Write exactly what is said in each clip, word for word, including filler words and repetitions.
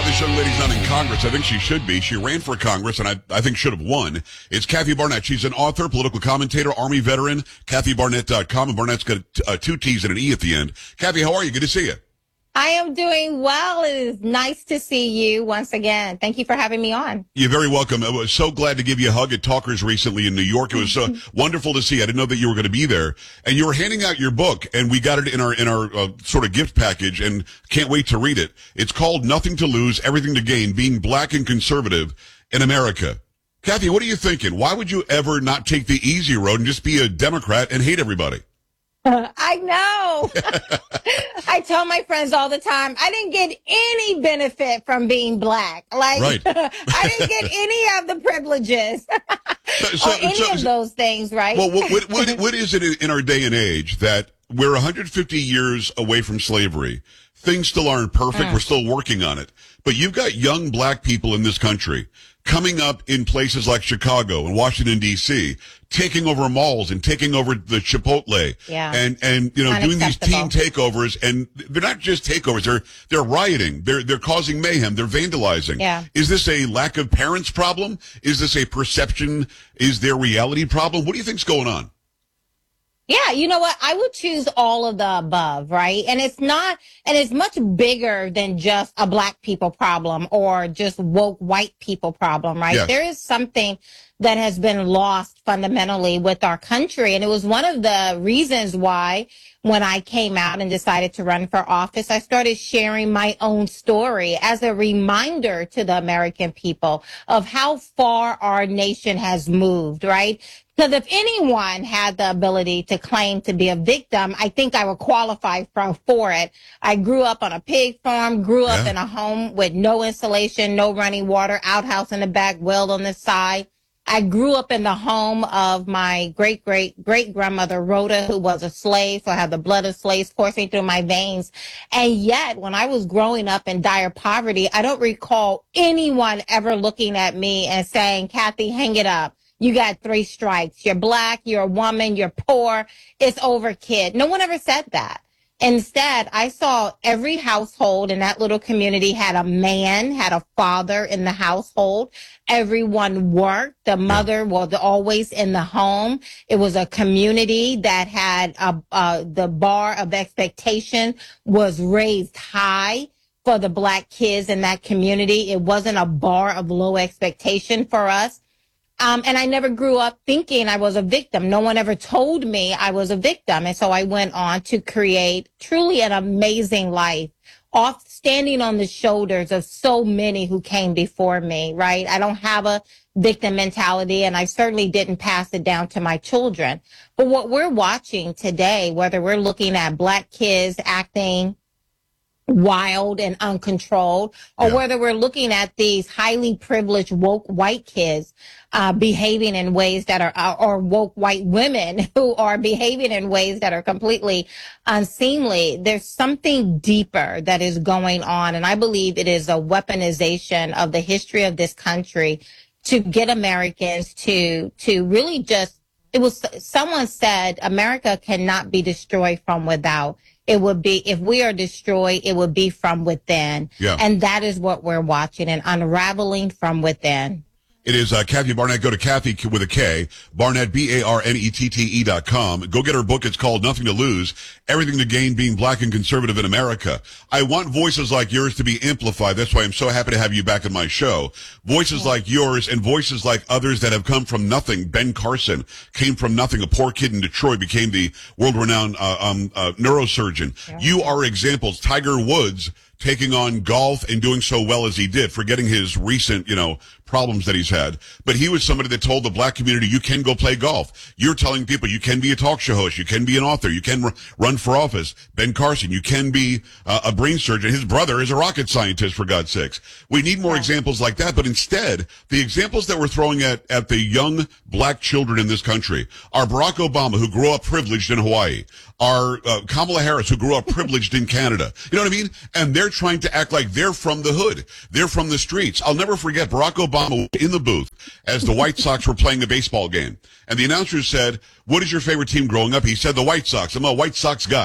this young lady's not in Congress. I think she should be. She ran for Congress, and I, I think should have won. It's Kathy Barnett. She's an author, political commentator, Army veteran, Kathy Barnett dot com, and Barnett's got uh, two T's and an E at the end. Kathy, how are you? Good to see you. I am doing well. It is nice to see you once again. Thank you for having me on. You're very welcome. I was so glad to give you a hug at Talkers recently in New York. It was so wonderful to see. I didn't know that you were going to be there. And you were handing out your book, and we got it in our in our uh, sort of gift package, and can't wait to read it. It's called Nothing to Lose, Everything to Gain, Being Black and Conservative in America. Kathy, what are you thinking? Why would you ever not take the easy road and just be a Democrat and hate everybody? I know. I tell my friends all the time, I didn't get any benefit from being black. Like, right. I didn't get any of the privileges so, so, or any so, of those things, right? Well, what, what, what is it in our day and age that we're one hundred fifty years away from slavery? Things still aren't perfect. Mm. We're still working on it. But you've got young black people in this country coming up in places like Chicago and Washington, D C, taking over malls and taking over the Chipotle. Yeah. And, and, you know, doing these teen takeovers. And they're not just takeovers. They're, they're rioting. They're, they're causing mayhem. They're vandalizing. Yeah. Is this a lack of parents problem? Is this a perception? Is there reality problem? What do you think's going on? Yeah, you know what? I would choose all of the above, right? And it's not, and it's much bigger than just a black people problem or just woke white people problem, right? Yes. There is something that has been lost fundamentally with our country. And it was one of the reasons why when I came out and decided to run for office, I started sharing my own story as a reminder to the American people of how far our nation has moved, right? Because if anyone had the ability to claim to be a victim, I think I would qualify for, for it. I grew up on a pig farm, grew up yeah. in a home with no insulation, no running water, outhouse in the back, well on the side. I grew up in the home of my great, great, great grandmother, Rhoda, who was a slave. So I have the blood of slaves coursing through my veins. And yet, when I was growing up in dire poverty, I don't recall anyone ever looking at me and saying, Kathy, hang it up. You got three strikes. You're black. You're a woman. You're poor. It's over, kid. No one ever said that. Instead, I saw every household in that little community had a man, had a father in the household. Everyone worked. The mother was always in the home. It was a community that had a, uh, the bar of expectation was raised high for the black kids in that community. It wasn't a bar of low expectation for us. Um, and I never grew up thinking I was a victim. No one ever told me I was a victim. And so I went on to create truly an amazing life, off standing on the shoulders of so many who came before me, right? I don't have a victim mentality, and I certainly didn't pass it down to my children. But what we're watching today, whether we're looking at black kids acting wild and uncontrolled, or yeah. whether we're looking at these highly privileged woke white kids uh behaving in ways that are uh, or woke white women who are behaving in ways that are completely unseemly. There's something deeper that is going on, and I believe it is a weaponization of the history of this country to get Americans to to really just, it was, someone said America cannot be destroyed from without. It would be, if we are destroyed, it would be from within. Yeah. And that is what we're watching, an unraveling from within. It is uh, Kathy Barnett. Go to Kathy with a K, Barnett, B A R N E T T E dot com. Go get her book. It's called Nothing to Lose, Everything to Gain, Being Black and Conservative in America. I want voices like yours to be amplified. That's why I'm so happy to have you back on my show. Voices yeah. like yours and voices like others that have come from nothing. Ben Carson came from nothing. A poor kid in Detroit became the world-renowned uh, um, uh, neurosurgeon. Yeah. You are examples. Tiger Woods taking on golf and doing so well as he did, forgetting his recent, you know, problems that he's had. But he was somebody that told the black community, you can go play golf. You're telling people you can be a talk show host. You can be an author. You can r- run for office. Ben Carson, you can be uh, a brain surgeon. His brother is a rocket scientist, for God's sakes. We need more examples like that. But instead, the examples that we're throwing at, at the young black children in this country are Barack Obama, who grew up privileged in Hawaii, are uh, Kamala Harris, who grew up privileged in Canada. You know what I mean? And they're trying to act like they're from the hood. They're from the streets. I'll never forget Barack Obama in the booth as the White Sox were playing a baseball game. And the announcer said, what is your favorite team growing up? He said the White Sox. I'm a White Sox guy.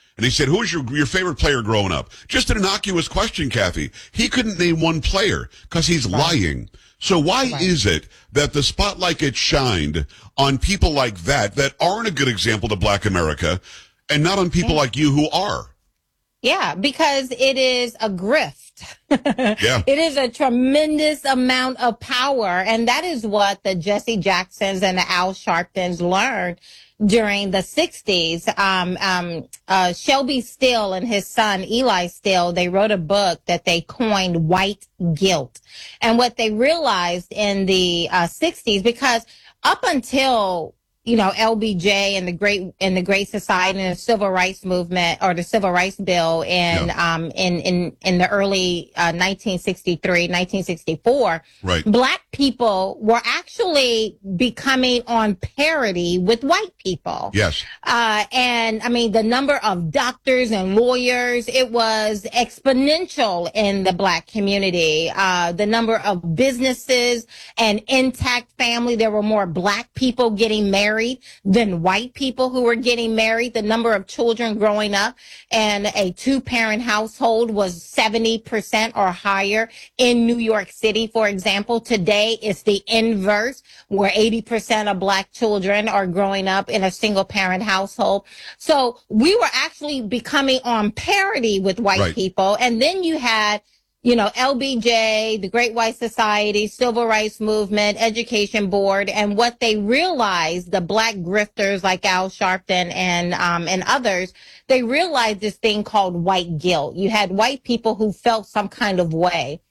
And he said, who was your, your favorite player growing up? Just an innocuous question, Kathy. He couldn't name one player because he's right. lying. So why right. is it that the spotlight gets shined on people like that, that aren't a good example to Black America, and not on people yeah. like you who are? Yeah, because it is a grift. yeah. It is a tremendous amount of power. And that is what the Jesse Jacksons and the Al Sharptons learned during the sixties. Um, um, uh, Shelby Still and his son, Eli Still, they wrote a book that they coined white guilt. And what they realized in the uh, sixties, because up until you know, L B J and the Great and the Great Society and the Civil Rights Movement, or the Civil Rights Bill in yeah. um in in in the early uh, nineteen sixty-three, nineteen sixty-four, right. Black people were actually becoming on parity with white people. Yes. Uh, and I mean, the number of doctors and lawyers, it was exponential in the Black community. Uh, the number of businesses and intact family, there were more Black people getting married than white people who were getting married. The number of children growing up in a two-parent household was seventy percent or higher in New York City, for example. Today, it's the inverse, where eighty percent of Black children are growing up in a single-parent household. So we were actually becoming on parity with white right. people. And then you had you know, L B J, the Great White Society, Civil Rights Movement, Education Board, and what they realized, the Black grifters like Al Sharpton and um, and others, they realized this thing called white guilt. You had white people who felt some kind of way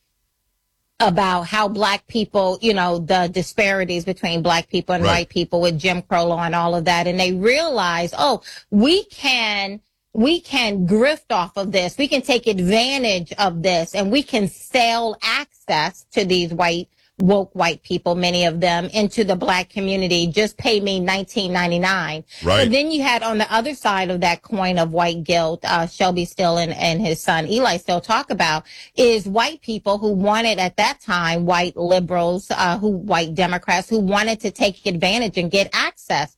about how Black people, you know, the disparities between Black people and right. white people with Jim Crow law and all of that, and they realized, oh, we can. We can grift off of this. We can take advantage of this, and we can sell access to these white, woke white people, many of them, into the Black community. Just pay me nineteen ninety-nine. Right. And then you had on the other side of that coin of white guilt, uh, Shelby Still and, and his son Eli Still talk about, is white people who wanted at that time, white liberals, uh, who, white Democrats who wanted to take advantage and get access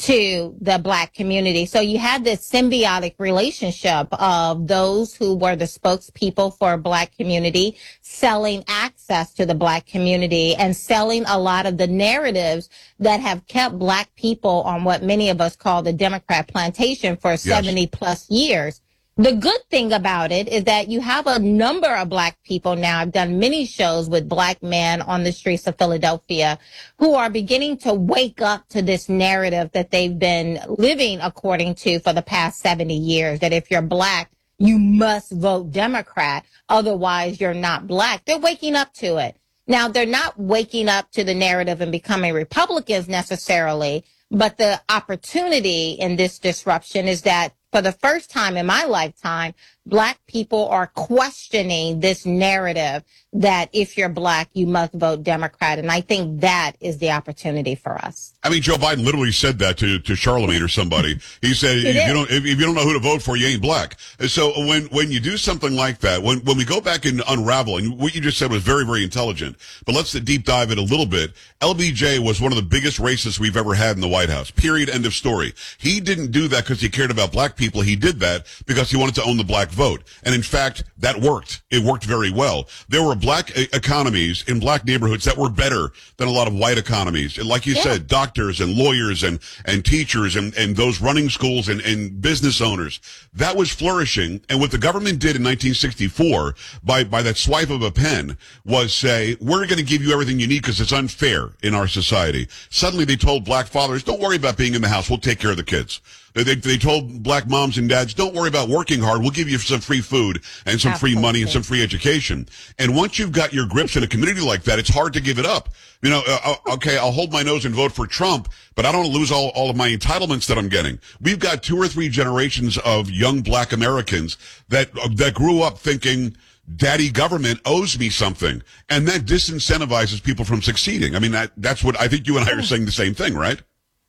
to the Black community. So you had this symbiotic relationship of those who were the spokespeople for a Black community selling access to the Black community and selling a lot of the narratives that have kept Black people on what many of us call the Democrat plantation for yes. seventy plus years. The good thing about it is that you have a number of Black people now. I've done many shows with Black men on the streets of Philadelphia who are beginning to wake up to this narrative that they've been living according to for the past seventy years, that if you're Black, you must vote Democrat. Otherwise, you're not Black. They're waking up to it. Now, they're not waking up to the narrative and becoming Republicans necessarily, but the opportunity in this disruption is that for the first time in my lifetime, Black people are questioning this narrative that if you're Black, you must vote Democrat. And I think that is the opportunity for us. I mean, Joe Biden literally said that to, to Charlemagne or somebody. He said, if you don't, if, if you don't know who to vote for, you ain't Black. And so when, when you do something like that, when, when we go back and unravel, and what you just said was very, very intelligent, but let's deep dive it a little bit. L B J was one of the biggest racists we've ever had in the White House. Period. End of story. He didn't do that because he cared about Black people. He did that because he wanted to own the Black vote. And in fact, that worked. It worked very well. There were Black e- economies in Black neighborhoods that were better than a lot of white economies. And like you yeah. said, doctors and lawyers and, and teachers and, and those running schools and, and business owners, that was flourishing. And what the government did in nineteen sixty-four by, by that swipe of a pen was say, we're going to give you everything you need because it's unfair in our society. Suddenly they told Black fathers, don't worry about being in the house. We'll take care of the kids. They, they told Black moms and dads, don't worry about working hard. We'll give you some free food and some Absolutely. free money and some free education. And once you've got your grips in a community like that, it's hard to give it up. You know, uh, okay, I'll hold my nose and vote for Trump, but I don't want to lose all, all of my entitlements that I'm getting. We've got two or three generations of young Black Americans that, that grew up thinking, daddy government owes me something. And that disincentivizes people from succeeding. I mean, that, that's what I think you and I are saying the same thing, right?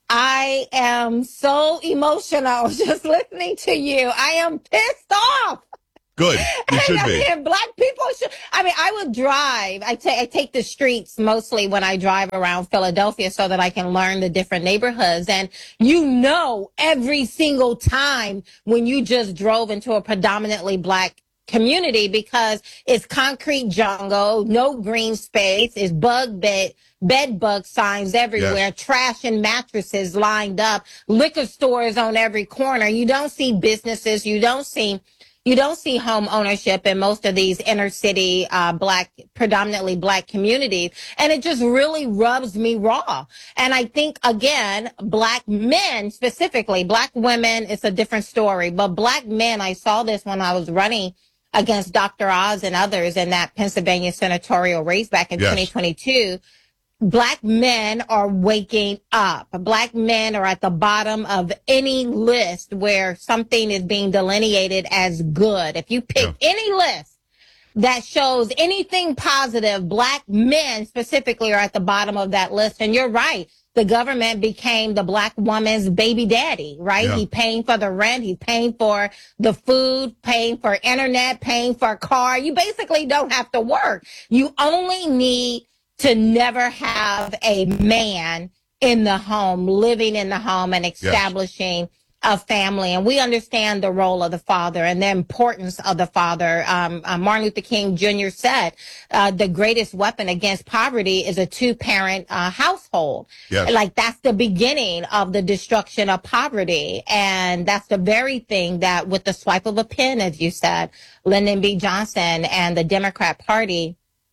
I am so emotional just listening to you. I am pissed off. Good. You should I be. mean, black people should. I mean, I would drive. I take I take the streets mostly when I drive around Philadelphia so that I can learn the different neighborhoods. And you know, every single time when you just drove into a predominantly black community, because it's concrete jungle, no green space, it's bug bed, bed bug signs everywhere, Yes. trash and mattresses lined up, liquor stores on every corner. You don't see businesses. You don't see, you don't see home ownership in most of these inner city, uh, black, predominantly black communities. And it just really rubs me raw. And I think, again, black men specifically, black women, it's a different story, but black men, I saw this when I was running against Doctor Oz and others in that Pennsylvania senatorial race back in Yes. twenty twenty-two. Black men are waking up. Black men are at the bottom of any list where something is being delineated as good. If you pick Yeah. any list that shows anything positive, black men specifically are at the bottom of that list. And you're right. The government became the black woman's baby daddy, right? Yeah. He's paying for the rent. He's paying for the food, paying for internet, paying for a car. You basically don't have to work. You only need to never have a man in the home, living in the home and establishing a family. And we understand the role of the father and the importance of the father. Um, uh, Martin Luther King Junior said, uh, the greatest weapon against poverty is a two-parent uh, household. Yes. Like, that's the beginning of the destruction of poverty. And that's the very thing that, with the swipe of a pen, as you said, Lyndon B. Johnson and the Democrat Party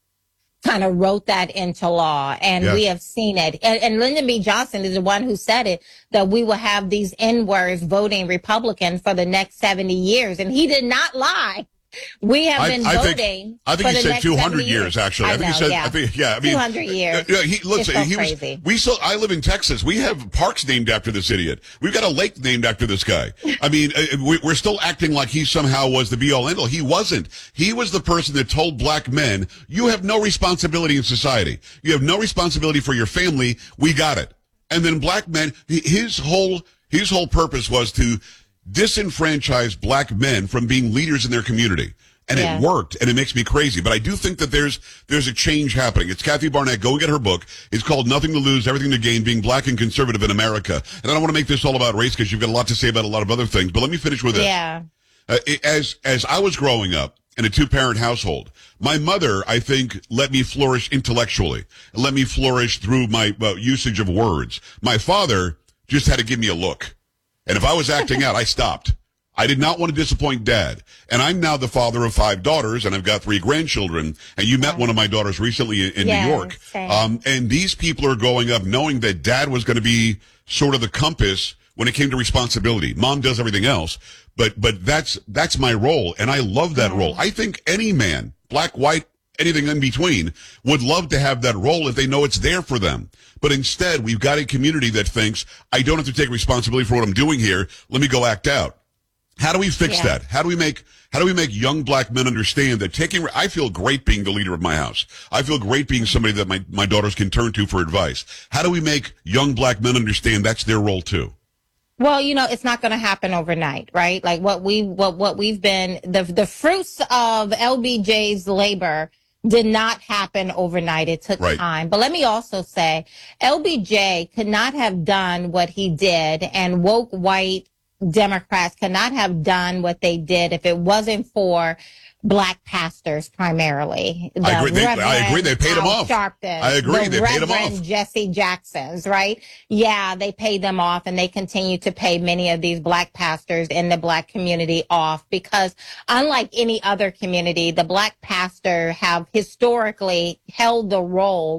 kind of wrote that into law, and Yes. we have seen it. And, and Lyndon B. Johnson is the one who said it, that we will have these N-words voting Republican for the next seventy years. And he did not lie. We have I, been I voting. think, I think for he the said next two hundred seventy years, actually. I, I think know, he said, yeah. I think, yeah, I mean, two hundred years. Yeah, he, look, It's so he was, crazy. we still, I live in Texas. We have parks named after this idiot. We've got a lake named after this guy. I mean, uh, we- we're still acting like he somehow was the be all end all. He wasn't. He was the person that told black men, you have no responsibility in society. You have no responsibility for your family. We got it. And then black men, he- his whole, his whole purpose was to disenfranchise black men from being leaders in their community. And Yeah. it worked, and it makes me crazy. But I do think that there's there's a change happening. It's Kathy Barnett. Go and get her book. It's called Nothing to Lose, Everything to Gain, Being Black and Conservative in America. And I don't want to make this all about race because you've got a lot to say about a lot of other things. But let me finish with this. Yeah. Uh, as as I was growing up in a two-parent household, my mother, I think, let me flourish intellectually, let me flourish through my uh, usage of words. My father just had to give me a look. And if I was acting out, I stopped. I did not want to disappoint Dad. And I'm now the father of five daughters, and I've got three grandchildren. And you met one of my daughters recently in, in Yes, New York. same. Um, and these people are growing up knowing that Dad was going to be sort of the compass when it came to responsibility. Mom does everything else, but but that's that's my role, and I love that role. I think any man, black, white, anything in between, would love to have that role if they know it's there for them. But instead, we've got a community that thinks, I don't have to take responsibility for what I'm doing here. Let me go act out. How do we fix Yeah. that? How do we make how do we make young black men understand that taking I feel great being the leader of my house. I feel great being somebody that my, my daughters can turn to for advice. How do we make young black men understand that's their role too? Well, you know, it's not going to happen overnight, right? Like what we what what we've been the the fruits of L B J's labor did not happen overnight. It took Right. time. But let me also say, L B J could not have done what he did, and woke white Democrats could not have done what they did if it wasn't for black pastors primarily. The I agree. They- I Reverend agree. They paid 'em Al off. Sharpton, I agree. the They paid 'em Reverend off. Jesse Jacksons, right? Yeah, they paid them off, and they continue to pay many of these black pastors in the black community off, because unlike any other community, the black pastor have historically held the role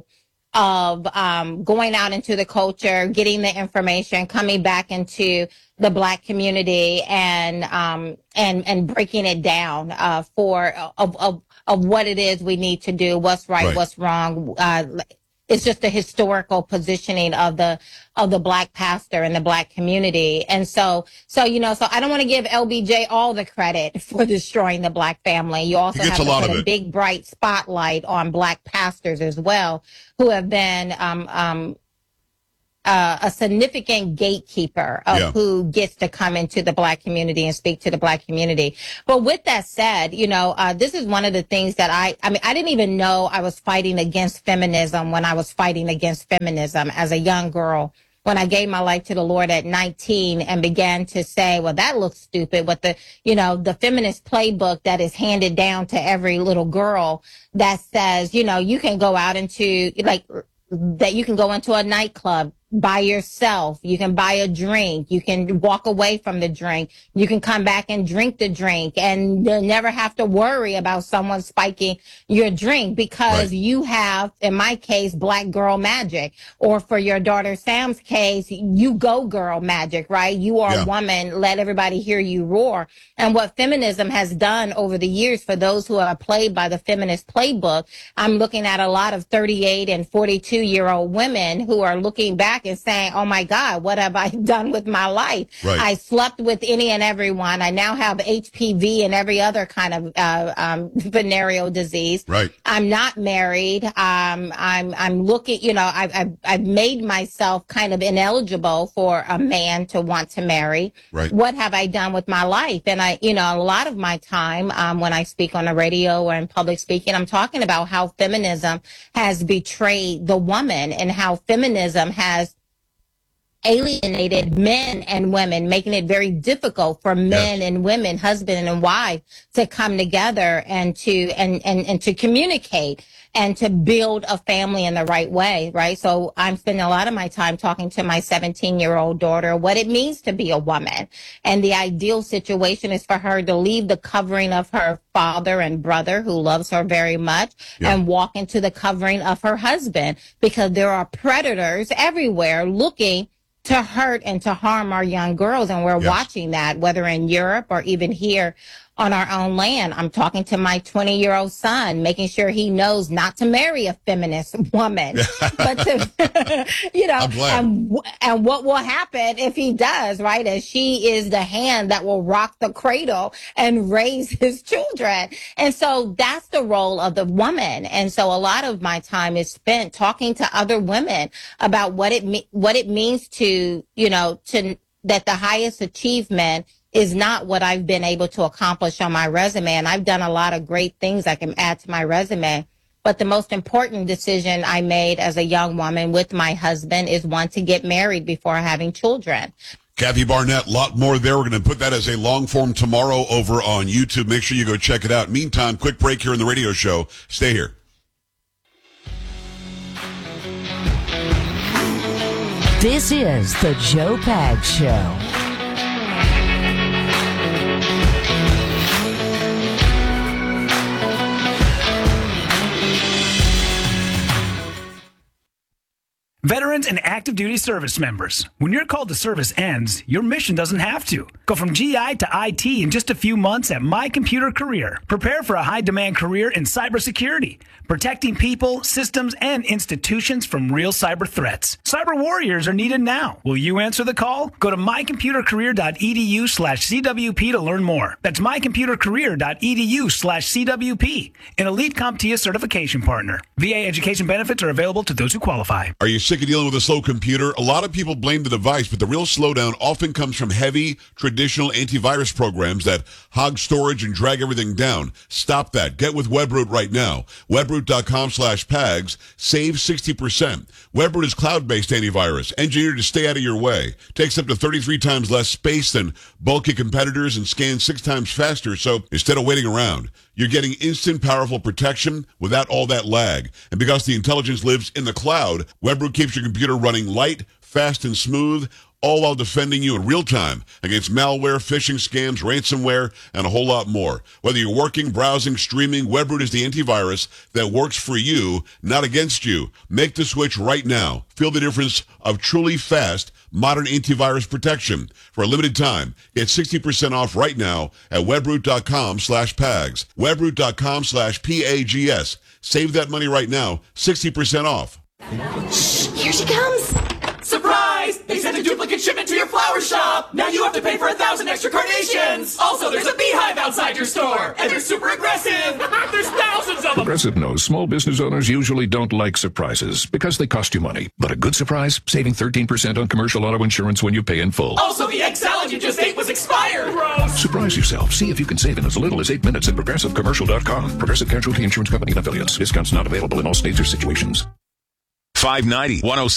of um, going out into the culture, getting the information, coming back into the black community, and um, and and breaking it down uh, for of, of of what it is we need to do, what's right, Right. what's wrong. Uh, it's just a historical positioning of the of the black pastor and the black community. And so so you know, so I don't want to give L B J all the credit for destroying the black family. You also He gets have a to lot put of a it. big bright spotlight on black pastors as well, who have been um um uh, a significant gatekeeper of Yeah. who gets to come into the Black community and speak to the Black community. But with that said, you know, uh, this is one of the things that I, I mean, I didn't even know I was fighting against feminism when I was fighting against feminism as a young girl. When I gave my life to the Lord at nineteen and began to say, well, that looks stupid. What the, you know, the feminist playbook that is handed down to every little girl that says, you know, you can go out into, like, that you can go into a nightclub by yourself. You can buy a drink. You can walk away from the drink. You can come back and drink the drink and you'll never have to worry about someone spiking your drink because Right. you have, in my case, black girl magic. Or for your daughter Sam's case, you go girl magic, right? You are Yeah. a woman. Let everybody hear you roar. And what feminism has done over the years for those who are played by the feminist playbook, I'm looking at a lot of thirty-eight and forty-two year old women who are looking back and saying, oh my God, what have I done with my life? Right. I slept with any and everyone. I now have H P V and every other kind of uh, um, venereal disease. Right. I'm not married. Um, I'm I'm looking, you know, I've, I've I've made myself kind of ineligible for a man to want to marry. Right. What have I done with my life? And I, you know, a lot of my time um, when I speak on the radio or in public speaking, I'm talking about how feminism has betrayed the woman and how feminism has alienated men and women, making it very difficult for men Yes. and women, husband and wife, to come together and to and, and and to communicate and to build a family in the right way, right? So I'm spending a lot of my time talking to my seventeen year old daughter what it means to be a woman. And the ideal situation is for her to leave the covering of her father and brother who loves her very much Yeah. and walk into the covering of her husband, because there are predators everywhere looking to hurt and to harm our young girls. And we're Yes. watching that, whether in Europe or even here on our own land. I'm talking to my twenty year old son, making sure he knows not to marry a feminist woman, but to, you know, I'm glad. and, w- and what will happen if he does, right? As she is the hand that will rock the cradle and raise his children. And so that's the role of the woman. And so a lot of my time is spent talking to other women about what it me- what it means to, you know, to that the highest achievement is not what I've been able to accomplish on my resume. And I've done a lot of great things I can add to my resume. But the most important decision I made as a young woman with my husband is one to get married before having children. Kathy Barnett, a lot more there. We're going to put that as a long form tomorrow over on YouTube. Make sure you go check it out. Meantime, quick break here in the radio show. Stay here. This is the Joe Pags Show. Veterans and active duty service members, when your call to service ends, your mission doesn't have to. Go from G I to I T in just a few months at My Computer Career. Prepare for a high-demand career in cybersecurity, protecting people, systems, and institutions from real cyber threats. Cyber warriors are needed now. Will you answer the call? Go to mycomputercareer.edu slash CWP to learn more. That's mycomputercareer.edu slash CWP, an elite CompTIA certification partner. V A education benefits are available to those who qualify. Are you sick of dealing with a slow computer? A lot of people blame the device, but the real slowdown often comes from heavy, traditional antivirus programs that hog storage and drag everything down. Stop that. Get with WebRoot right now. WebRoot.com slash PAGS. Save sixty percent. WebRoot is cloud-based antivirus, engineered to stay out of your way. Takes up to thirty-three times less space than bulky competitors and scans six times faster, so instead of waiting around, you're getting instant, powerful protection without all that lag. And because the intelligence lives in the cloud, WebRoot keeps your computer running light, fast, and smooth, all while defending you in real time against malware, phishing scams, ransomware, and a whole lot more. Whether you're working, browsing, streaming, WebRoot is the antivirus that works for you, not against you. Make the switch right now. Feel the difference of truly fast, modern antivirus protection. For a limited time, get sixty percent off right now at webroot.com slash PAGS. Webroot.com slash P A G S. Save that money right now, sixty percent off. Here she comes. Surprise! They sent a duplicate shipment to your flower shop. Now you have to pay for a thousand extra carnations. Also, there's a beehive outside your store, and they're super aggressive. There's thousands of them. Progressive knows small business owners usually don't like surprises because they cost you money. But a good surprise, saving thirteen percent on commercial auto insurance when you pay in full. Also, the egg salad you just ate was expired. Gross. Surprise yourself. See if you can save in as little as eight minutes at progressive commercial dot com. Progressive Casualty Insurance Company and affiliates. Discounts not available in all states or situations. five ninety, one oh